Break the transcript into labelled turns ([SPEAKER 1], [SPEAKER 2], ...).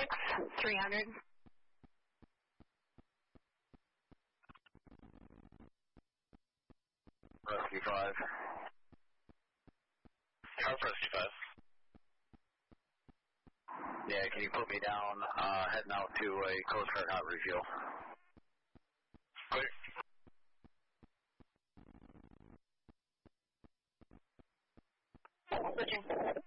[SPEAKER 1] 300.
[SPEAKER 2] Rescue 5.
[SPEAKER 3] Rescue 5.
[SPEAKER 2] Yeah, can you put me down, heading out to a Coast Guard hot refuel?
[SPEAKER 3] Clear.
[SPEAKER 1] Switching.